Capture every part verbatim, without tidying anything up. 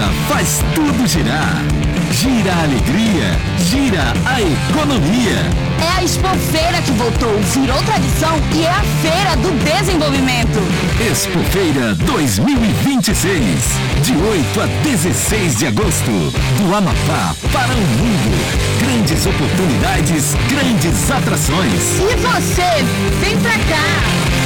faz tudo girar. Gira a alegria, gira a economia. É a Expofeira que voltou, virou tradição e é a Feira do Desenvolvimento. Expofeira dois mil e vinte e seis, de oito a dezesseis de agosto, do Amapá para o mundo. Grandes oportunidades, grandes atrações. E você, vem pra cá!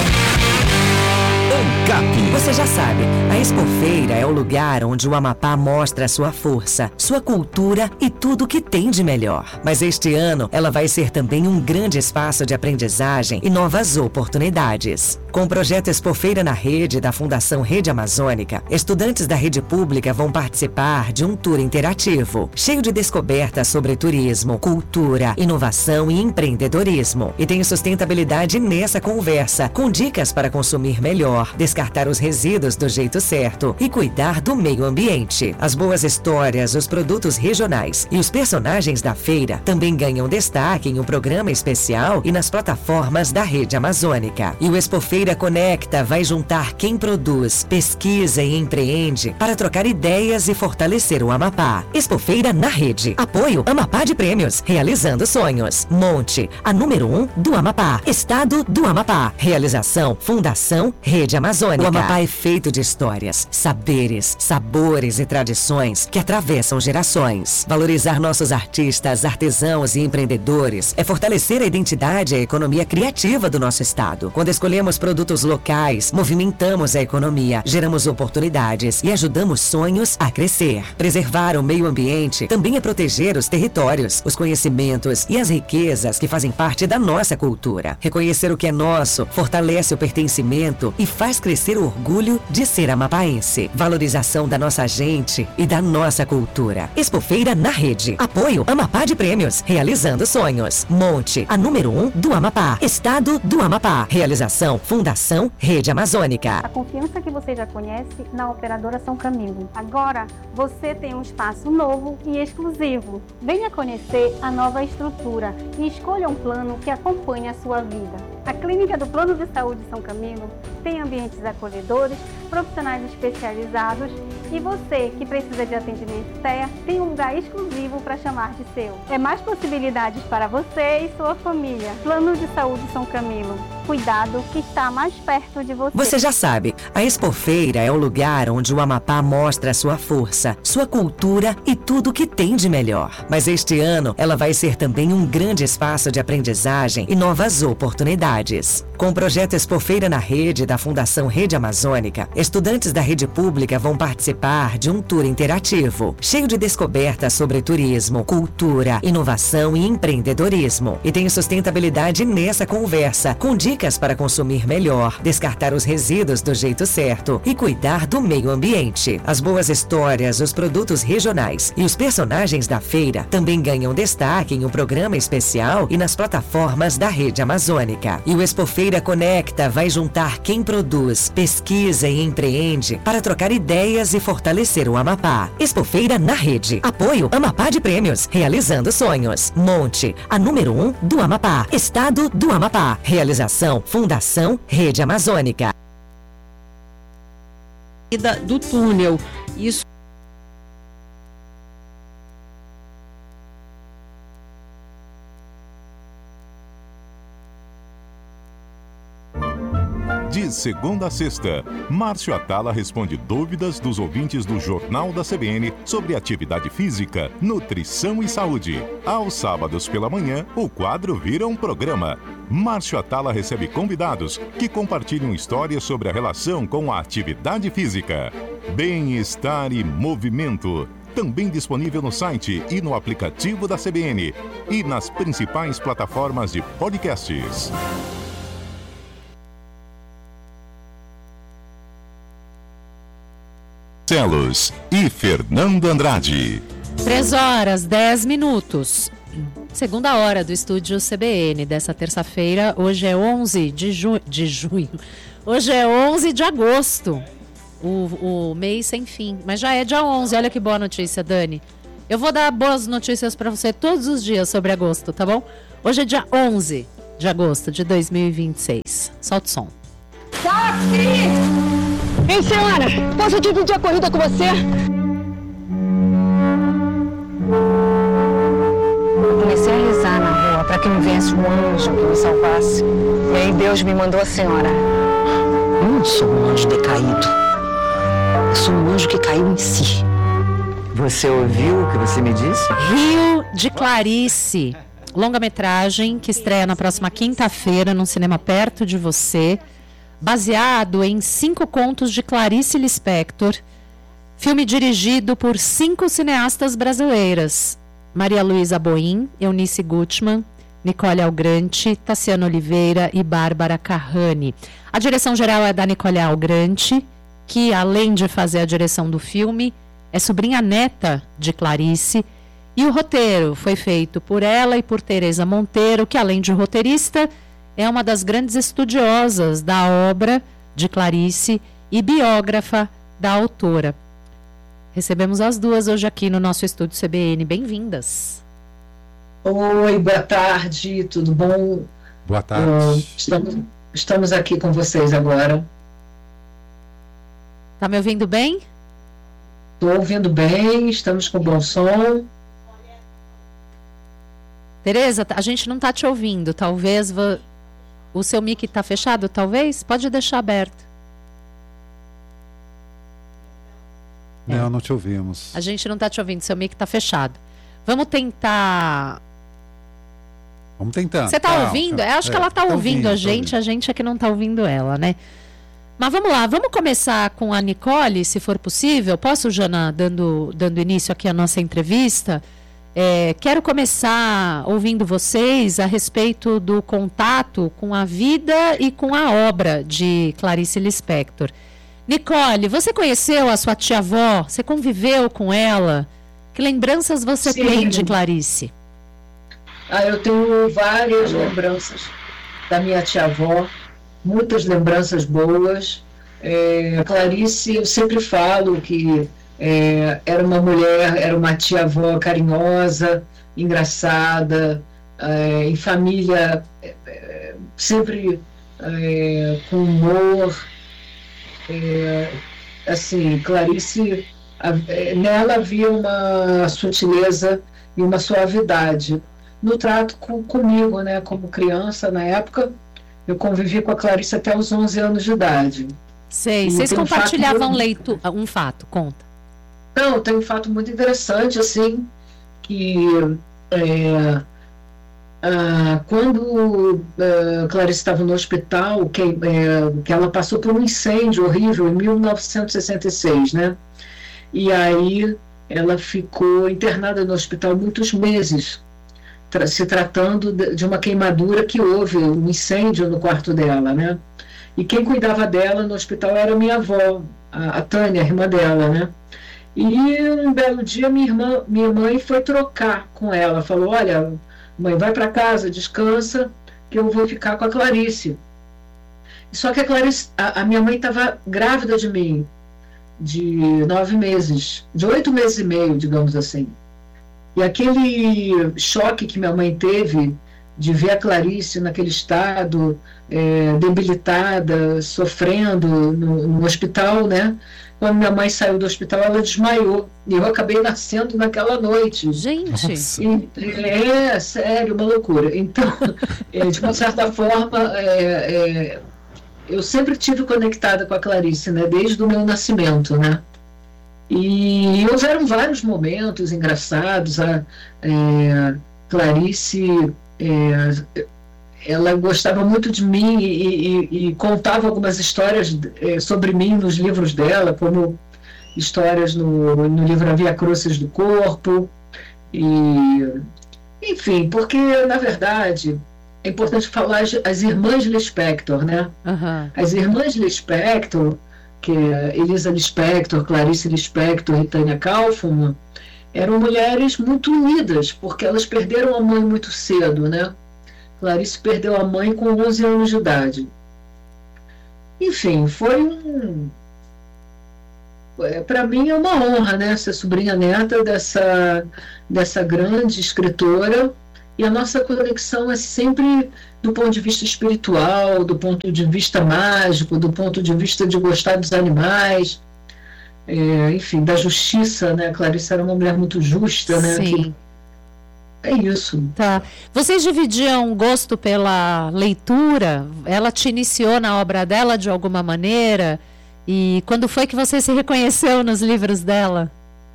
ANCAP. Você já sabe, a Expofeira é o lugar onde o Amapá mostra a sua força, sua cultura e tudo o que tem de melhor. Mas este ano, ela vai ser também um grande espaço de aprendizagem e novas oportunidades. Com o projeto Expofeira na Rede da Fundação Rede Amazônica, estudantes da rede pública vão participar de um tour interativo, cheio de descobertas sobre turismo, cultura, inovação e empreendedorismo. E tem sustentabilidade nessa conversa, com dicas para consumir melhor, descartar os resíduos do jeito certo e cuidar do meio ambiente. As boas histórias, os produtos regionais e os personagens da feira também ganham destaque em um programa especial e nas plataformas da Rede Amazônica. E o Expofeira Conecta vai juntar quem produz, pesquisa e empreende para trocar ideias e fortalecer o Amapá. Expofeira na Rede. Apoio Amapá de Prêmios, realizando sonhos. Monte, a número um do Amapá. Estado do Amapá. Realização Fundação Rede Amazônica. O Amapá é feito de histórias, saberes, sabores e tradições que atravessam gerações. Valorizar nossos artistas, artesãos e empreendedores é fortalecer a identidade e a economia criativa do nosso estado. Quando escolhemos produtos locais, movimentamos a economia, geramos oportunidades e ajudamos sonhos a crescer. Preservar o meio ambiente também é proteger os territórios, os conhecimentos e as riquezas que fazem parte da nossa cultura. Reconhecer o que é nosso fortalece o pertencimento e faz crescer o orgulho de ser amapaense. Valorização da nossa gente e da nossa cultura. Expofeira na Rede. Apoio Amapá de Prêmios, realizando sonhos. Monte, a número um do Amapá. Estado do Amapá. Realização Fundação Rede Amazônica. A confiança que você já conhece na operadora São Camilo. Agora você tem um espaço novo e exclusivo. Venha conhecer a nova estrutura e escolha um plano que acompanhe a sua vida. A Clínica do Plano de Saúde São Camilo tem ambientes acolhedores, profissionais especializados e você que precisa de atendimento T E A tem um lugar exclusivo para chamar de seu. É mais possibilidades para você e sua família. Plano de Saúde São Camilo. Cuidado que está mais perto de você. Você já sabe, a Expofeira é o lugar onde o Amapá mostra a sua força, sua cultura e tudo o que tem de melhor. Mas este ano, ela vai ser também um grande espaço de aprendizagem e novas oportunidades. Com o projeto Expofeira na Rede da Fundação Rede Amazônica, estudantes da rede pública vão participar de um tour interativo, cheio de descobertas sobre turismo, cultura, inovação e empreendedorismo. E tem sustentabilidade nessa conversa, com dicas para consumir melhor, descartar os resíduos do jeito certo e cuidar do meio ambiente. As boas histórias, os produtos regionais e os personagens da feira também ganham destaque em um programa especial e nas plataformas da Rede Amazônica. E o Expofeira Conecta vai juntar quem produz, pesquisa e empreende para trocar ideias e fortalecer o Amapá. Expofeira na Rede. Apoio Amapá de Prêmios, realizando sonhos. Monte, a número um do Amapá. Estado do Amapá. Realização Fundação Rede Amazônica. Do túnel. Isso De segunda a sexta, Márcio Atala responde dúvidas dos ouvintes do Jornal da C B N sobre atividade física, nutrição e saúde. Aos sábados pela manhã, o quadro vira um programa. Márcio Atala recebe convidados que compartilham histórias sobre a relação com a atividade física. Bem-estar e movimento. Também disponível no site e no aplicativo da C B N e nas principais plataformas de podcasts. Celos e Fernando Andrade. Três horas, dez minutos. Segunda hora do estúdio C B N dessa terça-feira. Hoje é onze de, ju... de junho. Hoje é onze de agosto. O, o mês sem fim. Mas já é dia onze. Olha que boa notícia, Dani. Eu vou dar boas notícias para você todos os dias sobre agosto, tá bom? Hoje é dia onze de agosto de dois mil e vinte e seis. Solta o som. Táxi! Ei, senhora, posso dividir a corrida com você? para que me viesse um anjo que me salvasse. E aí Deus me mandou a senhora. Eu não sou um anjo decaído. Eu sou um anjo que caiu em si. Você ouviu o que você me disse? Rio de Clarice. Longa-metragem que estreia na próxima quinta-feira num cinema perto de você. Baseado em cinco contos de Clarice Lispector. Filme dirigido por cinco cineastas brasileiras. Maria Luísa Boim, Eunice Gutmann, Nicole Algrante, Tassiana Oliveira e Bárbara Carrani. A direção geral é da Nicole Algrante, que além de fazer a direção do filme, é sobrinha neta de Clarice. E o roteiro foi feito por ela e por Teresa Monteiro, que além de roteirista, é uma das grandes estudiosas da obra de Clarice e biógrafa da autora. Recebemos as duas hoje aqui no nosso estúdio C B N. Bem-vindas. Oi, boa tarde, tudo bom? Boa tarde. Uh, estamos, estamos aqui com vocês agora. Tá me ouvindo bem? Estou ouvindo bem, estamos com bom som. Tereza, a gente não está te ouvindo. Talvez vo... o seu mic está fechado, talvez? Pode deixar aberto. Não, é. não te ouvimos. A gente não está te ouvindo, seu mic está fechado. Vamos tentar... Vamos tentar. Você está tá, ouvindo? Tá, Eu acho é, que ela está tá ouvindo, ouvindo a gente, a gente é que não está ouvindo ela, né? Mas vamos lá, vamos começar com a Nicole, se for possível. Posso, Jana, dando, dando início aqui à nossa entrevista? É, quero começar ouvindo vocês a respeito do contato com a vida e com a obra de Clarice Lispector. Nicole, você conheceu a sua tia-avó? Você conviveu com ela? Que lembranças você Sim. tem de Clarice? Ah, eu tenho várias lembranças da minha tia-avó, muitas lembranças boas. É, Clarice, eu sempre falo que é, era uma mulher, era uma tia-avó carinhosa, engraçada, é, em família, é, sempre é, com humor. É, assim, Clarice, a, é, nela havia uma sutileza e uma suavidade no trato com, comigo, né, como criança. Na época, eu convivi com a Clarice até os onze anos de idade. Sei, vocês compartilhavam um fato, leito, um fato, conta. Não, tem um fato muito interessante, assim, que é, ah, quando ah, Clarice estava no hospital, que, é, que ela passou por um incêndio horrível em mil novecentos e sessenta e seis, né? E aí ela ficou internada no hospital muitos meses, tra- se tratando de, de uma queimadura que houve, um incêndio no quarto dela, né? E quem cuidava dela no hospital era minha avó, a, a Tânia, a irmã dela, né? E um belo dia minha irmã, minha mãe foi trocar com ela, falou: olha, mãe, vai para casa, descansa, que eu vou ficar com a Clarice. Só que a Clarice, a, a minha mãe estava grávida de mim, de nove meses, de oito meses e meio, digamos assim. E aquele choque que minha mãe teve de ver a Clarice naquele estado, é, debilitada, sofrendo no, no hospital, né? Quando minha mãe saiu do hospital, ela desmaiou. E eu acabei nascendo naquela noite. Gente! E, é, sério, uma loucura. Então, é, de uma certa forma, é, é, eu sempre tive conectada com a Clarice, né? Desde o meu nascimento, né? E houveram vários momentos engraçados. A é, Clarice... É, ela gostava muito de mim e, e, e contava algumas histórias é, sobre mim nos livros dela, como histórias no, no livro A Via Crucis do Corpo. E, enfim, porque, na verdade, é importante falar as, as irmãs Lispector, né? Uhum. As irmãs Lispector, que é Elisa Lispector, Clarice Lispector e Tânia Kaufmann, eram mulheres muito unidas, porque elas perderam a mãe muito cedo, né? Clarice perdeu a mãe com onze anos de idade. Enfim, foi um... Para mim é uma honra, né? Ser sobrinha neta dessa, dessa grande escritora. E a nossa conexão é sempre do ponto de vista espiritual, do ponto de vista mágico, do ponto de vista de gostar dos animais. É, enfim, da justiça, né? A Clarice era uma mulher muito justa, né? Sim. é isso. Tá. Vocês dividiam gosto pela leitura? Ela te iniciou na obra dela de alguma maneira? E quando foi que você se reconheceu nos livros dela?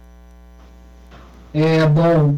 É, bom,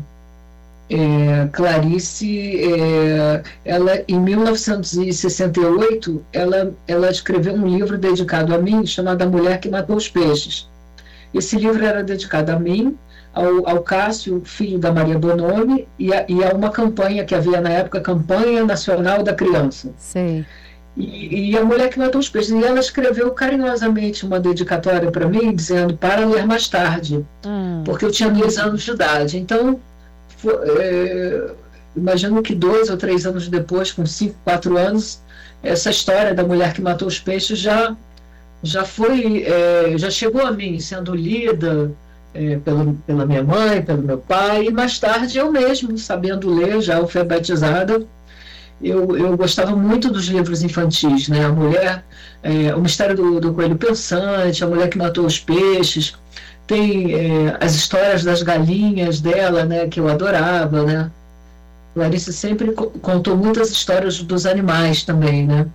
é, Clarice, é, ela, em mil novecentos e sessenta e oito, ela, ela escreveu um livro dedicado a mim, chamado A Mulher que Matou os Peixes. Esse livro era dedicado a mim, ao, ao Cássio, filho da Maria Bonomi, e a, e a uma campanha que havia na época, Campanha Nacional da Criança. Sim. E, e A Mulher que Matou os Peixes. E ela escreveu carinhosamente uma dedicatória para mim, dizendo para ler mais tarde, hum. porque eu tinha dois anos de idade. Então, foi, é, imagino que dois ou três anos depois, com cinco, quatro anos, essa história da Mulher que Matou os Peixes já, já foi, é, já chegou a mim, sendo lida é, pela, pela minha mãe, pelo meu pai, e mais tarde eu mesmo, sabendo ler, já alfabetizada. Eu, eu gostava muito dos livros infantis, né? A mulher, é, o mistério do, do coelho pensante, A Mulher que Matou os Peixes, tem é, as histórias das galinhas dela, né? Que eu adorava, né? Clarice sempre co- contou muitas histórias dos animais também, né?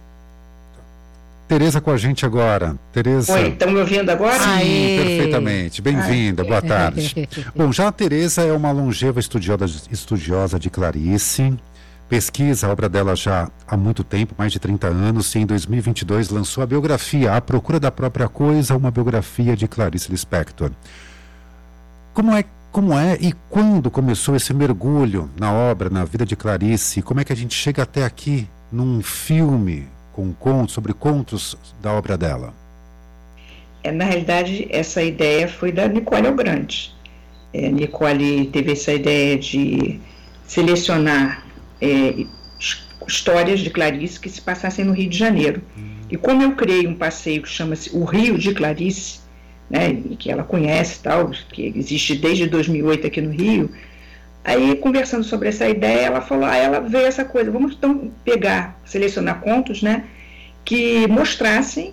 Tereza com a gente agora. Tereza. Oi, estão me ouvindo agora? Sim, Aê. perfeitamente. Bem-vinda, boa tarde. Bom, já a Tereza é uma longeva estudiosa, estudiosa de Clarice. Pesquisa a obra dela já há muito tempo, mais de trinta anos, e em dois mil e vinte e dois lançou a biografia À Procura da Própria Coisa, uma biografia de Clarice Lispector. Como é, como é e quando começou esse mergulho na obra, na vida de Clarice? Como é que a gente chega até aqui num filme com contos, sobre contos da obra dela? É, na realidade, essa ideia foi da Nicole Algrande. É, Nicole teve essa ideia de selecionar É, histórias de Clarice que se passassem no Rio de Janeiro. E como eu criei um passeio que chama-se O Rio de Clarice, né, e que ela conhece, tal, que existe desde dois mil e oito aqui no Rio, aí conversando sobre essa ideia, ela falou, ah, ela veio essa coisa, vamos então pegar, selecionar contos, né, que mostrassem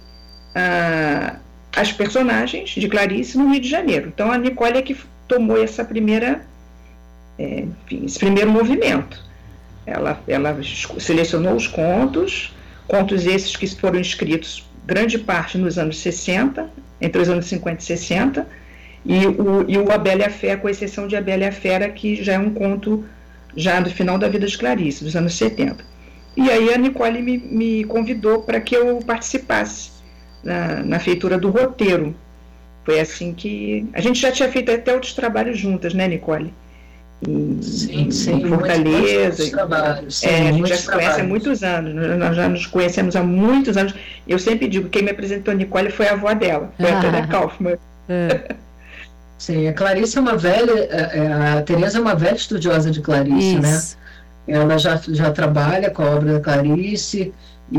ah, as personagens de Clarice no Rio de Janeiro. Então a Nicole é que tomou essa primeira, é, enfim, esse primeiro movimento. Ela, ela selecionou os contos, contos esses que foram escritos, grande parte nos anos sessenta, entre os anos cinquenta e sessenta, e o, e o A Bela e a Fera, com exceção de A Bela e a Fera, que já é um conto já do final da vida de Clarice, dos anos setenta. E aí a Nicole me, me convidou para que eu participasse na, na feitura do roteiro. Foi assim que... A gente já tinha feito até outros trabalhos juntas, né, Nicole? Em, sim, sim, em Fortaleza. Muitos trabalhos, sim, é, a gente já se trabalhos. conhece há muitos anos, nós já nos conhecemos há muitos anos. Eu sempre digo, quem me apresentou a Nicole foi a avó dela, foi a Tânia Kaufmann. É. Sim, a Clarice é uma velha, a Tereza é uma velha estudiosa de Clarice, Isso. né? Ela já, já trabalha com a obra da Clarice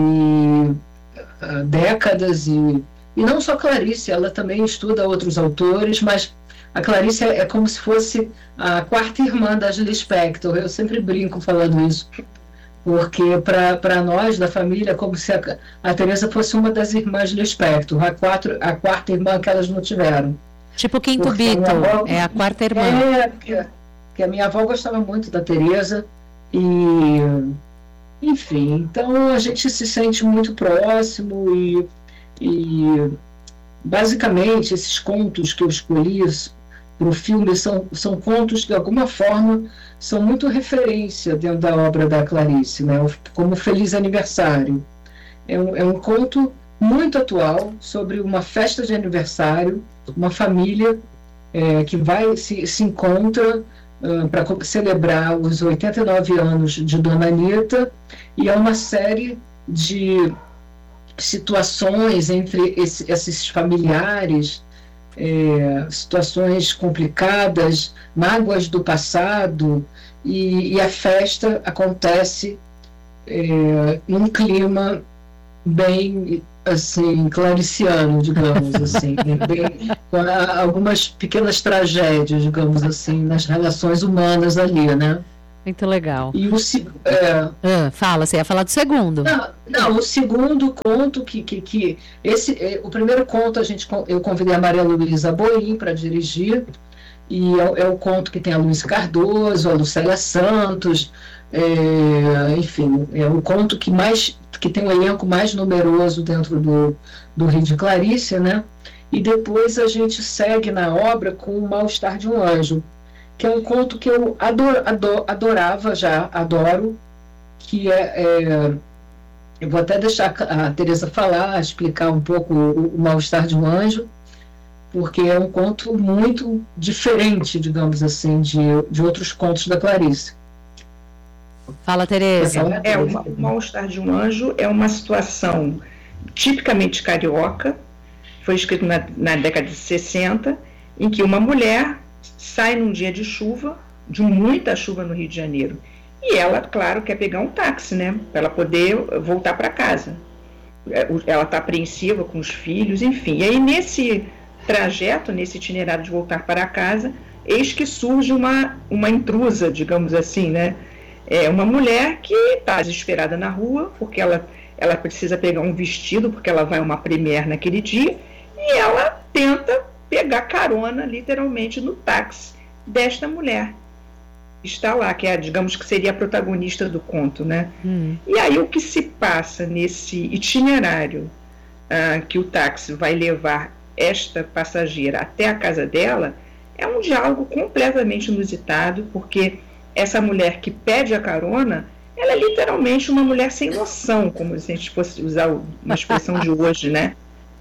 e há décadas, e, e não só Clarice, ela também estuda outros autores, mas a Clarice é, é como se fosse a quarta irmã da Lispector. Eu sempre brinco falando isso, porque para nós, da família, é como se a, a Tereza fosse uma das irmãs Lispector, a, quatro, a quarta irmã que elas não tiveram. Tipo Quinto Beatle, avó, é a quarta irmã. É, que, que a minha avó gostava muito da Tereza, e, enfim, então a gente se sente muito próximo, e, e basicamente esses contos que eu escolhi para o filme são, são contos que de alguma forma são muito referência dentro da obra da Clarice, né? Como Feliz Aniversário. É um, é um conto muito atual sobre uma festa de aniversário, uma família é, que vai se, se encontra uh, para celebrar os oitenta e nove anos de Dona Anita, e é uma série de situações entre esse, esses familiares, é, situações complicadas, mágoas do passado, e, e a festa acontece é, num clima bem assim clariciano, digamos assim, bem, com algumas pequenas tragédias, digamos assim, nas relações humanas ali, né? Muito legal. E o, é, ah, fala, você ia falar do segundo. Não, não o segundo conto que, que, que esse, o primeiro conto a gente, eu convidei a Maria Luísa Boim para dirigir, e é, é o conto que tem a Luiz Cardoso, a Lucélia Santos, é, enfim, é o conto que mais que tem um elenco mais numeroso dentro do, do Rio de Clarice, né? E depois a gente segue na obra com O Mal-Estar de um Anjo, que é um conto que eu ador, ador, adorava já, adoro, que é, é... Eu vou até deixar a Teresa falar, explicar um pouco o, o Mal-Estar de um Anjo, porque é um conto muito diferente, digamos assim, de, de outros contos da Clarice. Fala, Teresa. É, o Mal-Estar de um Anjo é uma situação tipicamente carioca, foi escrito na, na década de sessenta, em que uma mulher sai num dia de chuva, de muita chuva no Rio de Janeiro, e ela, claro, quer pegar um táxi, né, para ela poder voltar para casa. Ela está apreensiva com os filhos, enfim. E aí, nesse trajeto, nesse itinerário de voltar para casa, eis que surge uma, uma intrusa, digamos assim, né? É uma mulher que está desesperada na rua, porque ela, ela precisa pegar um vestido, porque ela vai a uma premiere naquele dia, e ela tenta pegar carona, literalmente, no táxi desta mulher. Está lá, que é, digamos que seria a protagonista do conto, né? Hum. E aí o que se passa nesse itinerário uh, que o táxi vai levar esta passageira até a casa dela é um diálogo completamente inusitado, porque essa mulher que pede a carona, ela é literalmente uma mulher sem noção, como se a gente fosse usar uma expressão de hoje, né?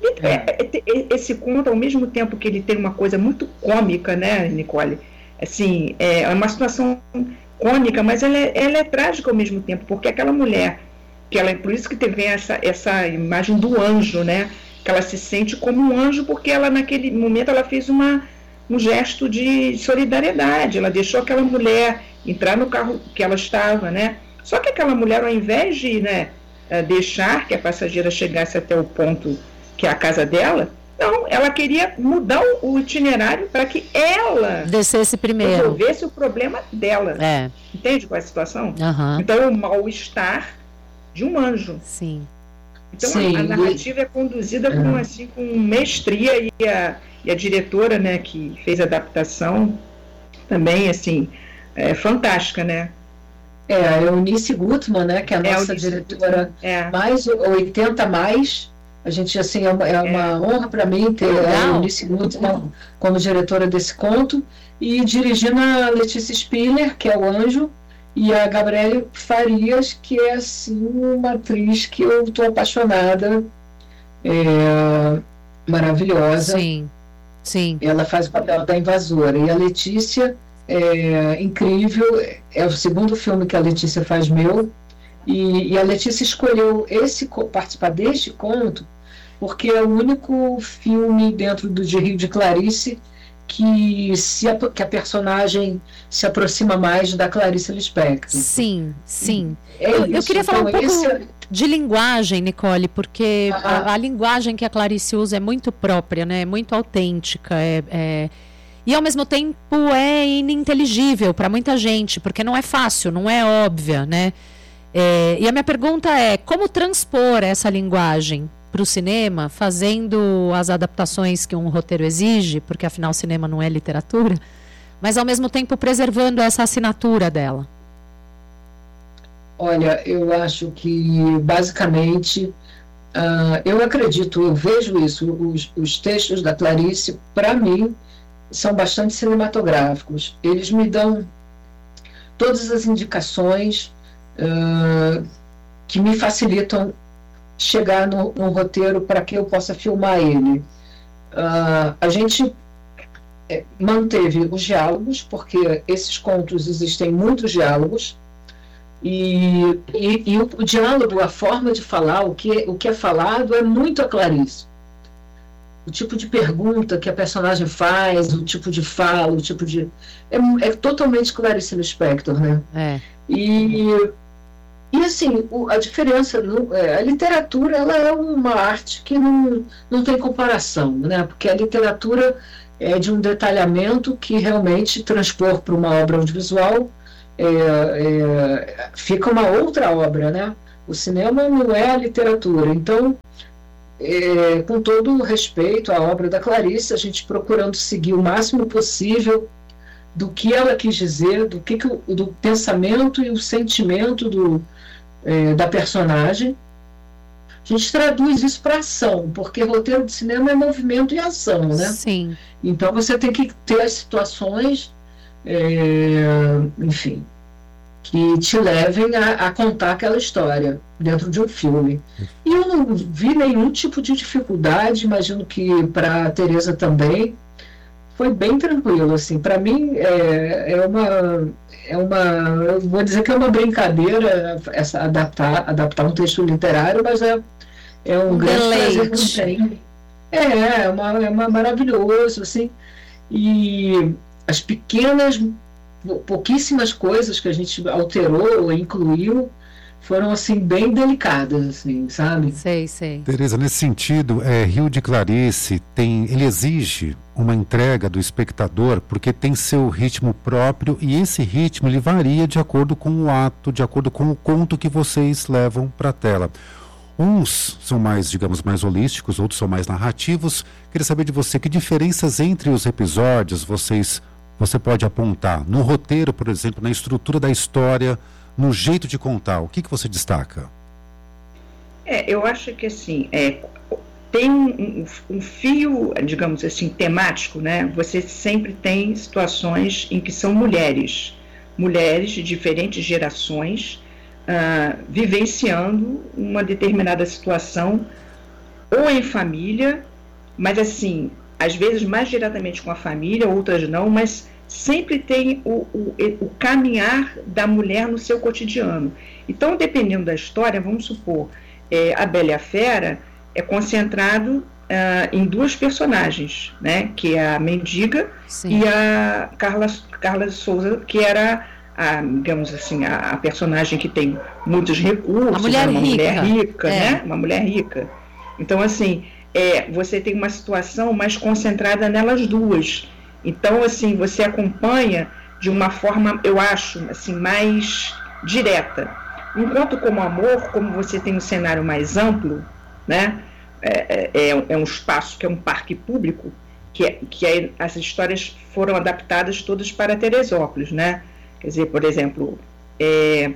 E, esse conto, ao mesmo tempo que ele tem uma coisa muito cômica, né, Nicole? Assim, é uma situação cômica, mas ela é, ela é trágica ao mesmo tempo, porque aquela mulher, que ela, por isso que teve essa, essa imagem do anjo, né? Que ela se sente como um anjo, porque ela naquele momento ela fez uma, um gesto de solidariedade, ela deixou aquela mulher entrar no carro que ela estava, né? Só que aquela mulher, ao invés de, né, deixar que a passageira chegasse até o ponto que é a casa dela, não, ela queria mudar o, o itinerário para que ela descesse primeiro, resolvesse o problema dela. É. Entende qual é a situação? Uhum. Então é o mal-estar de um anjo. Sim. Então Sim, a, a narrativa e... é conduzida com, assim, com mestria, e a, e a diretora, né, que fez a adaptação também, assim, é fantástica, né? É, a Eunice Gutmann, né, que é a é, nossa a diretora é. mais oitenta mais. A gente, assim, é uma, é uma é. honra para mim ter a Eunice Gutmann como diretora desse conto, e dirigindo a Letícia Spiller, que é o anjo, e a Gabriele Farias, que é, assim, uma atriz que eu estou apaixonada, é, maravilhosa. Sim, sim. Ela faz o papel da invasora. E a Letícia é incrível, é o segundo filme que a Letícia faz meu, e, e a Letícia escolheu esse, participar deste conto porque é o único filme dentro do de Rio de Clarice que, se a, que a personagem se aproxima mais da Clarice Lispector. Sim, sim. É eu, isso. eu queria falar então, um pouco esse... de linguagem, Nicole, porque ah, a, a linguagem que a Clarice usa é muito própria, né? É muito autêntica, é, é... e ao mesmo tempo é ininteligível para muita gente, porque não é fácil, não é óbvia, né? É, e a minha pergunta é, como transpor essa linguagem para o cinema, fazendo as adaptações que um roteiro exige, porque afinal o cinema não é literatura, mas ao mesmo tempo preservando essa assinatura dela? Olha, eu acho que basicamente, uh, eu acredito, eu vejo isso, os, os textos da Clarice, para mim, são bastante cinematográficos. Eles me dão todas as indicações uh, que me facilitam chegar no, no roteiro para que eu possa filmar ele. Uh, a gente é, manteve os diálogos, porque esses contos existem muitos diálogos, e, e, e o, o diálogo, a forma de falar, o que, o que é falado é muito a Clarice. O tipo de pergunta que a personagem faz, o tipo de fala, o tipo de... É, é totalmente Clarice Lispector, né? É. E... E assim, o, a diferença, no, é, a literatura, ela é uma arte que não, não tem comparação, né? Porque a literatura é de um detalhamento que realmente transpor para uma obra audiovisual é, é, fica uma outra obra, né? O cinema não é a literatura. Então, é, com todo o respeito à obra da Clarice, a gente procurando seguir o máximo possível do que ela quis dizer, do, que que o, do pensamento e o sentimento do, é, da personagem. A gente traduz isso para ação, porque roteiro de cinema é movimento e ação, né? Sim. Então você tem que ter as situações, é, enfim, que te levem a, a contar aquela história dentro de um filme. E eu não vi nenhum tipo de dificuldade, imagino que para a Teresa também, foi bem tranquilo, assim. Para mim é, é uma é uma eu vou dizer que é uma brincadeira essa adaptar adaptar um texto literário, mas é é um, um grande prazer que eu tenho. É, é uma é uma maravilhoso, assim. E as pequenas, pouquíssimas coisas que a gente alterou ou incluiu foram, assim, bem delicadas, assim, sabe? Sei, sei. Teresa, nesse sentido, é, Rio de Clarice tem, ele exige uma entrega do espectador porque tem seu ritmo próprio e esse ritmo ele varia de acordo com o ato, de acordo com o conto que vocês levam para a tela. Uns são mais, digamos, mais holísticos, outros são mais narrativos. Queria saber de você que diferenças entre os episódios vocês, você pode apontar no roteiro, por exemplo, na estrutura da história, no jeito de contar. O que, que você destaca? É, eu acho que assim, é, tem um, um fio, digamos assim, temático, né? Você sempre tem situações em que são mulheres, mulheres de diferentes gerações, uh, vivenciando uma determinada situação, ou em família, mas assim, às vezes mais diretamente com a família, outras não, mas sempre tem o, o, o caminhar da mulher no seu cotidiano. Então, dependendo da história, vamos supor, é, a Bela e a Fera é concentrado uh, em duas personagens, né, que é a Mendiga Sim. e a Carla, Carla Souza, que era, a, digamos assim, a, a personagem que tem muitos recursos, a mulher uma rica. mulher rica, é. né, uma mulher rica. Então, assim, é, você tem uma situação mais concentrada nelas duas. Então, assim, você acompanha de uma forma, eu acho, assim, mais direta. Enquanto como Amor, como você tem um cenário mais amplo, né, é, é, é um espaço que é um parque público, que, é, que é, as histórias foram adaptadas todas para Teresópolis, né? Quer dizer, por exemplo, é,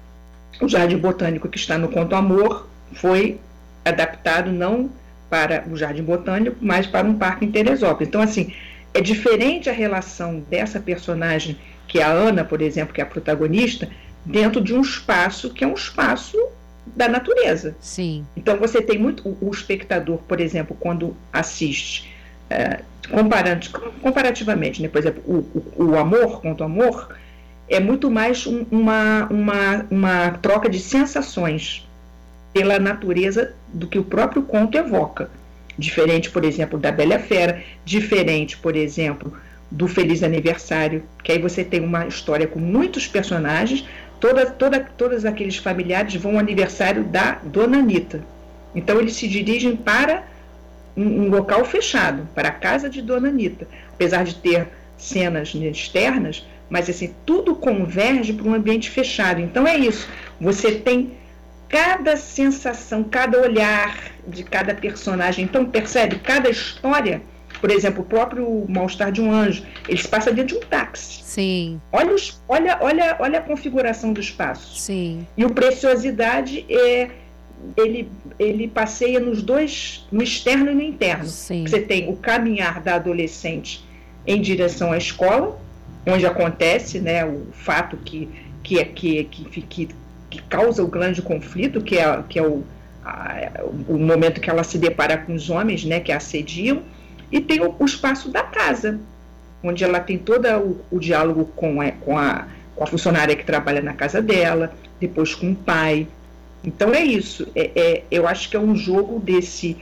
o Jardim Botânico que está no Conto Amor foi adaptado não para o Jardim Botânico, mas para um parque em Teresópolis. Então, assim, é diferente a relação dessa personagem, que é a Ana, por exemplo, que é a protagonista, dentro de um espaço que é um espaço da natureza. Sim. Então você tem muito, o, o espectador, por exemplo, quando assiste, é, comparando, comparativamente, né, por exemplo, o, o, o Amor, Conto Amor, é muito mais um, uma, uma, uma troca de sensações pela natureza do que o próprio conto evoca. Diferente, por exemplo, da Bela e a Fera, diferente, por exemplo, do Feliz Aniversário, que aí você tem uma história com muitos personagens, toda, toda, todos aqueles familiares vão ao aniversário da Dona Anita. Então eles se dirigem para um, um local fechado, para a casa de Dona Anita, apesar de ter cenas externas, mas assim, tudo converge para um ambiente fechado. Então é isso, você tem cada sensação, cada olhar de cada personagem. Então, percebe? Cada história, por exemplo, o próprio Mal-Estar de um Anjo, ele se passa dentro de um táxi. Sim. Olha, os, olha, olha, olha a configuração do espaço. Sim. E o Preciosidade, é, ele, ele passeia nos dois, no externo e no interno. Sim. Você tem o caminhar da adolescente em direção à escola, onde acontece, né, o fato que, que, é, que, que, que que causa o grande conflito, que é, que é o, a, o momento que ela se depara com os homens, né, que a assediam, e tem o, o espaço da casa, onde ela tem todo o, o diálogo com a, com, a, com a funcionária que trabalha na casa dela, depois com o pai. Então é isso, é, é, eu acho que é um jogo desse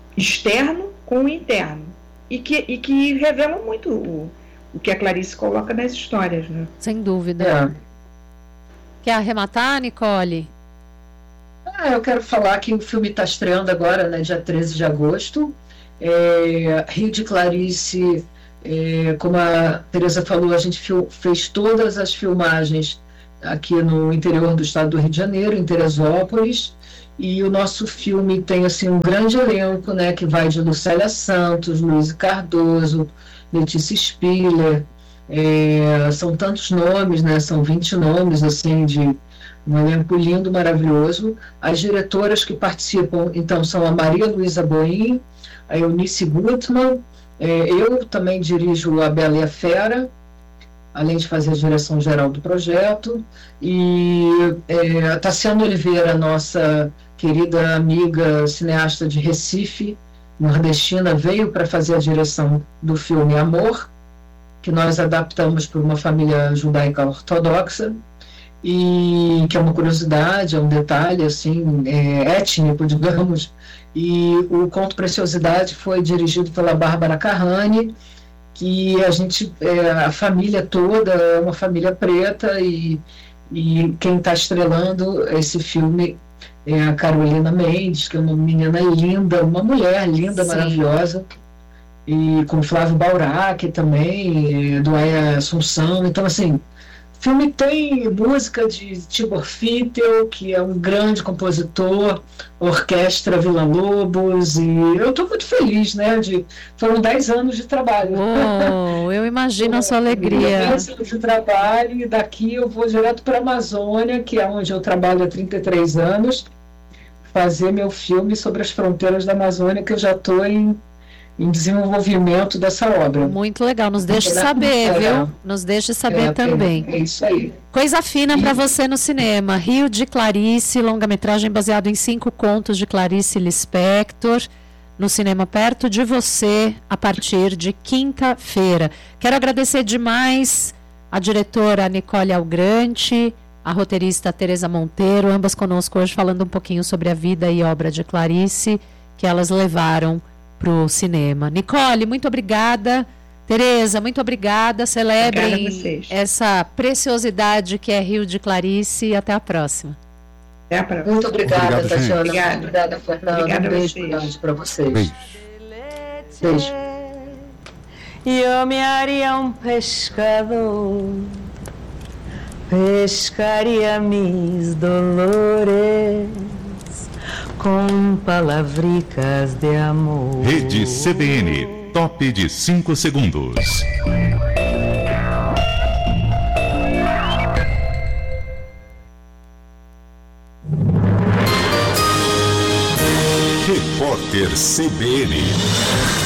externo com o interno, e que, e que revela muito o, o que a Clarice coloca nas histórias, né? Sem dúvida. É. Quer arrematar, Nicole? Ah, eu quero falar que o filme está estreando agora, né, dia treze de agosto. É, Rio de Clarice, é, como a Teresa falou, a gente fil- fez todas as filmagens aqui no interior do estado do Rio de Janeiro, em Teresópolis, e o nosso filme tem assim, um grande elenco, né, que vai de Lucélia Santos, Luiz Cardoso, Letícia Spiller, É, são tantos nomes, né? São vinte nomes, assim, de um elenco lindo, maravilhoso. As diretoras que participam, então, são a Maria Luísa Boim, a Eunice Gutmann, é, eu também dirijo A Bela e a Fera, além de fazer a direção geral do projeto, e é, a Tassiana Oliveira, nossa querida amiga cineasta de Recife, nordestina, veio para fazer a direção do filme Amor, que nós adaptamos para uma família judaica ortodoxa, e que é uma curiosidade, é um detalhe assim, é, étnico, digamos, e o Conto Preciosidade foi dirigido pela Bárbara Carrani, que a gente, é, a família toda é uma família preta, e, e quem está estrelando esse filme é a Carolina Mendes, que é uma menina linda, uma mulher linda, sim, maravilhosa, e com Flávio Baurac também, Duaia Assunção. Então, assim, o filme tem música de Tibor Fittel, que é um grande compositor, orquestra Vila Lobos, e eu estou muito feliz, né? De, foram dez anos de trabalho. Oh, eu imagino a sua alegria. dez anos de trabalho, e daqui eu vou direto para a Amazônia, que é onde eu trabalho há trinta e três anos, fazer meu filme sobre as fronteiras da Amazônia, que eu já estou em em desenvolvimento dessa obra. Muito legal, nos deixe saber, é, viu? Nos deixe saber é, também. É isso aí. Coisa fina para você no cinema. Rio de Clarice, longa-metragem baseado em cinco contos de Clarice Lispector, no cinema perto de você, a partir de quinta-feira. Quero agradecer demais a diretora Nicole Algrante, a roteirista Tereza Monteiro, ambas conosco hoje falando um pouquinho sobre a vida e obra de Clarice, que elas levaram para o cinema. Nicole, muito obrigada. Tereza, muito obrigada. Celebrem essa preciosidade que é Rio de Clarice. Até a próxima. Até a próxima. Muito obrigada, Obrigado, Tatiana. Obrigada. Obrigada, Fernanda. Obrigada um beijo grande para vocês. Beijo. Beijo. Eu me haria um pescador, pescaria mis dolores com palavricas de amor. Rede C B N, top de cinco segundos. Repórter C B N.